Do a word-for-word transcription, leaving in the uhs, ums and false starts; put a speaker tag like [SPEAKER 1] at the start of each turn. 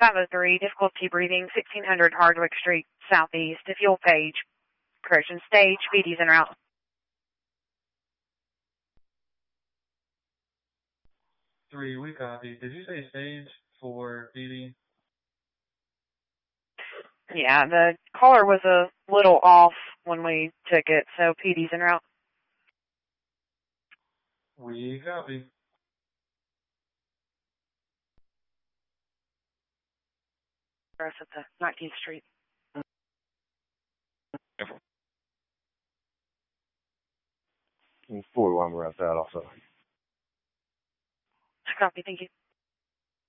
[SPEAKER 1] five oh three, difficulty breathing, sixteen hundred Hardwick Street, Southeast, to fuel page. Correction stage, P Ds en route.
[SPEAKER 2] Three, we copy. Did you say stage for P D?
[SPEAKER 1] Yeah, the caller was a little off when we took it, so P Ds en route.
[SPEAKER 2] We copy.
[SPEAKER 1] Address at the nineteenth Street.
[SPEAKER 3] forty-one, we're outside also.
[SPEAKER 1] Copy, thank you.